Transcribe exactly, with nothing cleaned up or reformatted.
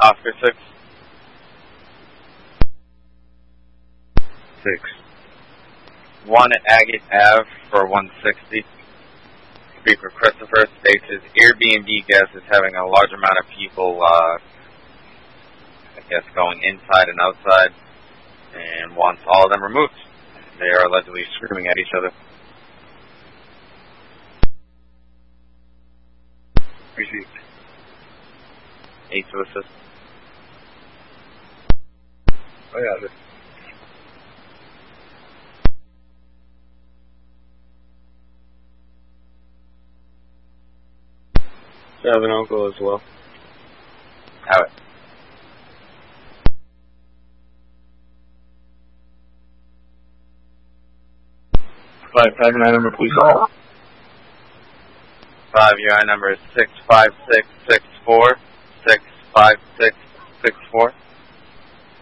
Oscar six. Six. One Agate Ave for one sixty. Speaker Christopher states his Airbnb guest is having a large amount of people, uh, I guess, going inside and outside, and wants all of them removed. They are allegedly screaming at each other. Received. Eight to assist. I got it. I have an uncle as well. Have it. Five, five, nine number, please call. Five, your I number is six five six six four, six five six six four.